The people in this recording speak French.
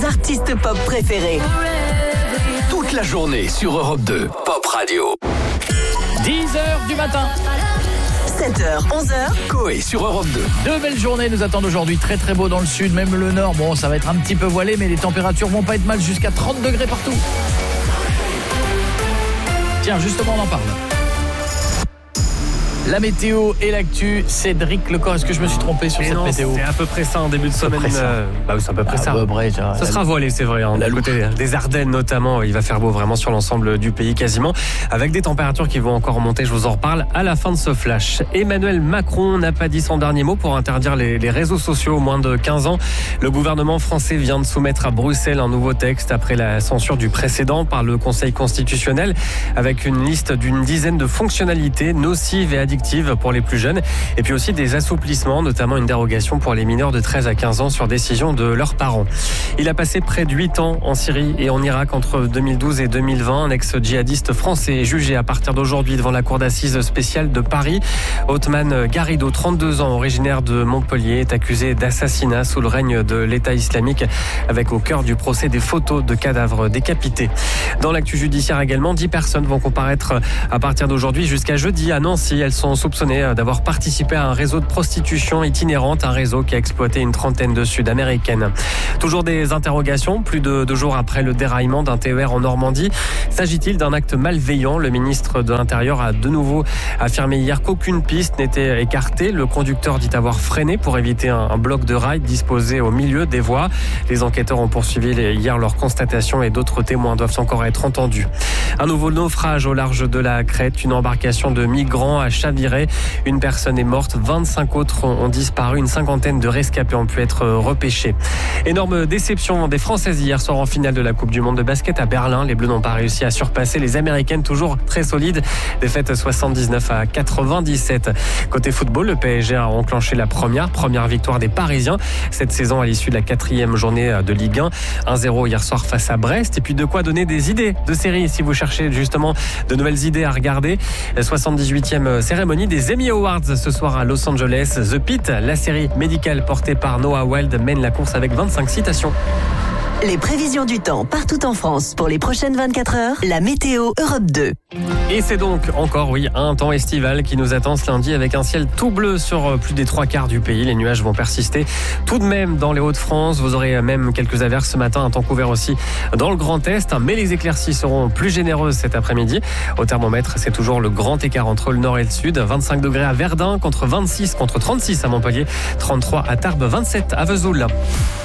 artistes pop préférés. Toute la journée sur Europe 2, Pop Radio. 10h du matin. 7h, 11h. Coé sur Europe 2. Deux belles journées nous attendent aujourd'hui, très très beau dans le sud, même le nord. Bon, ça va être un petit peu voilé, mais les températures vont pas être mal, jusqu'à 30 degrés partout. Tiens, justement, on en parle. La météo et l'actu, Cédric Lecor. Est-ce que je me suis trompé sur cette météo ? C'est à peu près ça en début de semaine. Oui, c'est à peu près ça. Ça sera voilé, c'est vrai. Du côté des Ardennes notamment, il va faire beau vraiment sur l'ensemble du pays quasiment, avec des températures qui vont encore monter. Je vous en reparle à la fin de ce flash. Emmanuel Macron n'a pas dit son dernier mot pour interdire les réseaux sociaux aux moins de 15 ans. Le gouvernement français vient de soumettre à Bruxelles un nouveau texte après la censure du précédent par le Conseil constitutionnel, avec une liste d'une dizaine de fonctionnalités nocives et addictives pour les plus jeunes, et puis aussi des assouplissements, notamment une dérogation pour les mineurs de 13 à 15 ans sur décision de leurs parents. Il a passé près de 8 ans en Syrie et en Irak entre 2012 et 2020. Un ex-djihadiste français est jugé à partir d'aujourd'hui devant la cour d'assises spéciale de Paris. Othman Garrido, 32 ans, originaire de Montpellier, est accusé d'assassinat sous le règne de l'État islamique, avec au cœur du procès des photos de cadavres décapités. Dans l'actu judiciaire également, 10 personnes vont comparaître à partir d'aujourd'hui jusqu'à jeudi à Nancy. Elles sont soupçonnées d'avoir participé à un réseau de prostitution itinérante, un réseau qui a exploité une trentaine de Sud-Américaines. Toujours des interrogations, plus de 2 jours après le déraillement d'un TER en Normandie. S'agit-il d'un acte malveillant ? Le ministre de l'Intérieur a de nouveau affirmé hier qu'aucune piste n'était écartée. Le conducteur dit avoir freiné pour éviter un bloc de rail disposé au milieu des voies. Les enquêteurs ont poursuivi hier leur constatation et d'autres témoins doivent encore être entendus. Un nouveau naufrage au large de la Crète. Une embarcation de migrants a chaviré. Une personne est morte, 25 autres ont disparu. Une cinquantaine de rescapés ont pu être repêchés. Énorme déception des Françaises hier soir en finale de la Coupe du Monde de basket à Berlin. Les Bleus n'ont pas réussi à surpasser les Américaines, toujours très solides. Défaite 79 à 97. Côté football, le PSG a enclenché la première victoire des Parisiens cette saison à l'issue de la 4e journée de Ligue 1. 1-0 hier soir face à Brest. Et puis de quoi donner des idées de série si vous cherchez justement de nouvelles idées à regarder. 78e cérémonie des Emmy Awards ce soir à Los Angeles. The Pitt, la série médicale portée par Noah Wilde, mène la course avec 25 citations. Les prévisions du temps partout en France pour les prochaines 24 heures. La météo Europe 2. Et c'est donc encore, un temps estival qui nous attend ce lundi avec un ciel tout bleu sur plus des 3/4 du pays. Les nuages vont persister tout de même dans les Hauts-de-France. Vous aurez même quelques averses ce matin, un temps couvert aussi dans le Grand Est. Mais les éclaircies seront plus généreuses cet après-midi. Au thermomètre, c'est toujours le grand écart entre le nord et le sud. 25 degrés à Verdun contre 26, contre 36 à Montpellier, 33 à Tarbes, 27 à Vesoul.